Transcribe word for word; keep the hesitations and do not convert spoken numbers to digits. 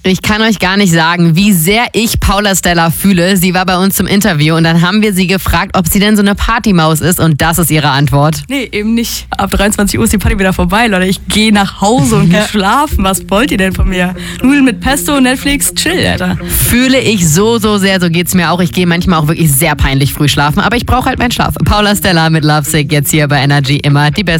Ich kann euch gar nicht sagen, wie sehr ich Paula Stella fühle. Sie war bei uns zum Interview und dann haben wir sie gefragt, ob sie denn so eine Partymaus ist und das ist ihre Antwort. Nee, eben nicht. Ab dreiundzwanzig Uhr ist die Party wieder vorbei, Leute. Ich gehe nach Hause und gehe schlafen. Was wollt ihr denn von mir? Nudeln mit Pesto, Netflix, chill, Alter. Fühle ich so, so sehr, so geht's mir auch. Ich gehe manchmal auch wirklich sehr peinlich früh schlafen, aber ich brauche halt meinen Schlaf. Paula Stella mit Lovesick jetzt hier bei Energy, immer die beste.